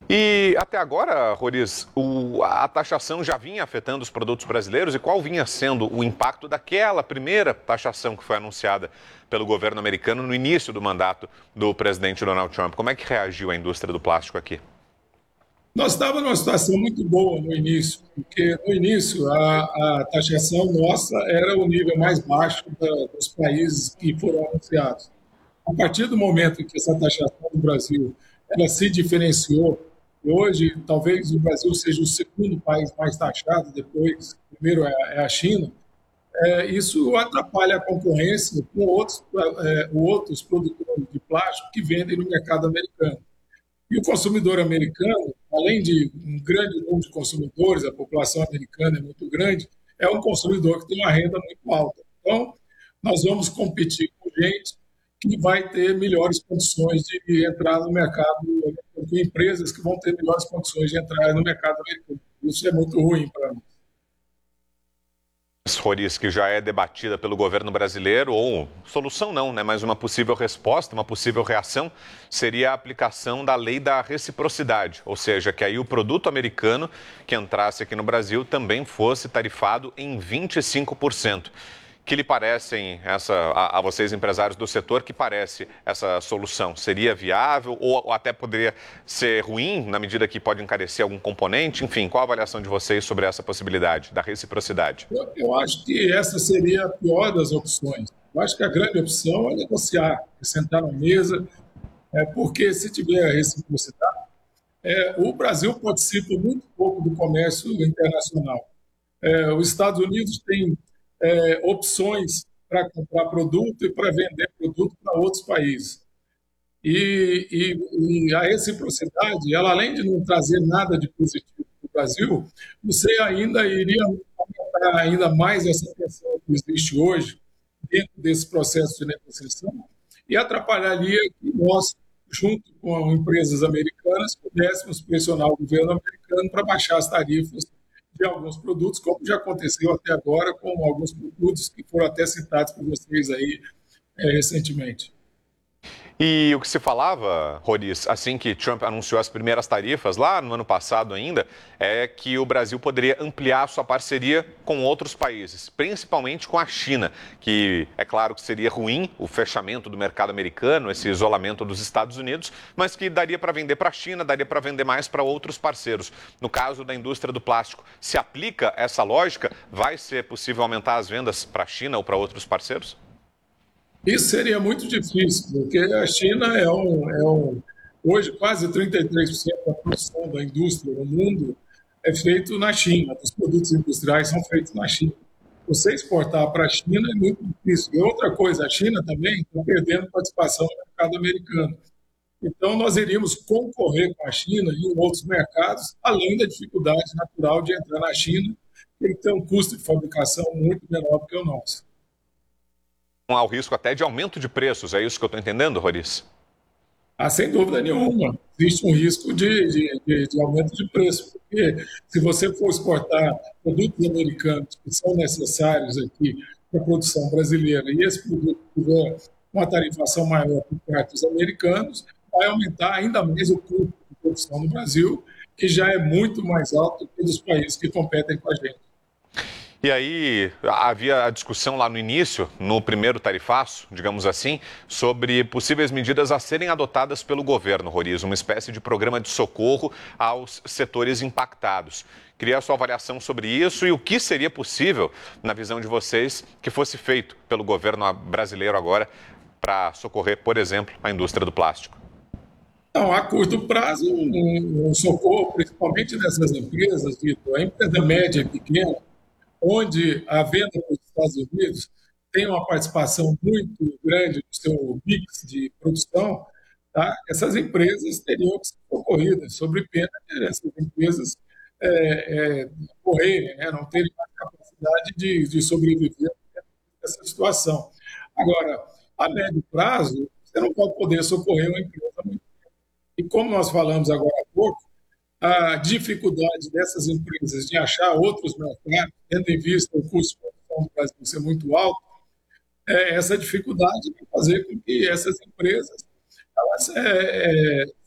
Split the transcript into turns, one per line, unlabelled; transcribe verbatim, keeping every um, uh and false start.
E até agora, Roriz, o, a taxação já vinha afetando os produtos brasileiros e qual vinha sendo o impacto daquela primeira taxação que foi anunciada pelo governo americano no início do mandato do presidente Donald Trump? Como é que reagiu a indústria do plástico aqui?
Nós estávamos numa situação muito boa no início, porque no início a, a taxação nossa era o nível mais baixo da, dos países que foram anunciados. A partir do momento em que essa taxação do Brasil ela se diferenciou, e hoje talvez o Brasil seja o segundo país mais taxado, depois, primeiro é, é a China, é, isso atrapalha a concorrência com outros, é, outros produtores de plástico que vendem no mercado americano. E o consumidor americano, além de um grande número de consumidores, a população americana é muito grande, é um consumidor que tem uma renda muito alta. Então, nós vamos competir com gente que vai ter melhores condições de entrar no mercado, com empresas que vão ter melhores condições de entrar no mercado americano. Isso é muito ruim para nós.
Roriz, que já é debatida pelo governo brasileiro, ou solução não, né? Mas uma possível resposta, uma possível reação, seria a aplicação da lei da reciprocidade, ou seja, que aí o produto americano que entrasse aqui no Brasil também fosse tarifado em vinte e cinco por cento. Que lhe parecem essa, a, a vocês empresários do setor, que parece essa solução? Seria viável ou, ou até poderia ser ruim na medida que pode encarecer algum componente? Enfim, qual a avaliação de vocês sobre essa possibilidade da reciprocidade?
Eu, eu acho que essa seria a pior das opções. Eu acho que a grande opção é negociar, é sentar na mesa, é, porque se tiver reciprocidade, é, o Brasil participa muito pouco do comércio internacional. É, os Estados Unidos têm é, opções para comprar produto e para vender produto para outros países. E, e, e a reciprocidade, ela além de não trazer nada de positivo para o Brasil, você ainda iria aumentar ainda mais essa tensão que existe hoje dentro desse processo de negociação e atrapalharia que nós, junto com empresas americanas, pudéssemos pressionar o governo americano para baixar as tarifas de alguns produtos, como já aconteceu até agora com alguns produtos que foram até citados por vocês aí é, recentemente.
E o que se falava, Roriz, assim que Trump anunciou as primeiras tarifas, lá no ano passado ainda, é que o Brasil poderia ampliar sua parceria com outros países, principalmente com a China, que é claro que seria ruim o fechamento do mercado americano, esse isolamento dos Estados Unidos, mas que daria para vender para a China, daria para vender mais para outros parceiros. No caso da indústria do plástico, se aplica essa lógica, vai ser possível aumentar as vendas para a China ou para outros parceiros?
Isso seria muito difícil, porque a China é um, é um hoje quase trinta e três por cento da produção da indústria no mundo é feito na China, os produtos industriais são feitos na China. Você exportar para a China é muito difícil. E outra coisa, a China também está perdendo participação no mercado americano. Então, nós iríamos concorrer com a China em outros mercados, além da dificuldade natural de entrar na China, que ele tem um custo de fabricação muito menor do que o nosso.
Há o risco até de aumento de preços, é isso que eu estou entendendo, Roriz?
Ah, sem dúvida nenhuma, existe um risco de, de, de, de aumento de preço, porque se você for exportar produtos americanos que são necessários aqui para a produção brasileira e esse produto tiver uma tarifação maior por parte dos americanos, vai aumentar ainda mais o custo de produção no Brasil, que já é muito mais alto que dos países que competem com a gente.
E aí havia a discussão lá no início, no primeiro tarifaço, digamos assim, sobre possíveis medidas a serem adotadas pelo governo, Roriz, uma espécie de programa de socorro aos setores impactados. Queria a sua avaliação sobre isso e o que seria possível, na visão de vocês, que fosse feito pelo governo brasileiro agora para socorrer, por exemplo, a indústria do plástico.
Então, a curto prazo, um, um socorro, principalmente dessas empresas, Vitor, a empresa média e pequena, onde a venda nos Estados Unidos tem uma participação muito grande no seu mix de produção, tá? Essas empresas teriam que ser socorridas, sob pena de essas empresas é, é, morrerem, né? Não terem mais capacidade de, de sobreviver nessa situação. Agora, a médio prazo, você não pode poder socorrer uma empresa muito. E como nós falamos agora há pouco, a dificuldade dessas empresas de achar outros mercados, tendo em vista o custo de produção do Brasil ser muito alto, é, essa dificuldade vai fazer com que essas empresas elas, é, é,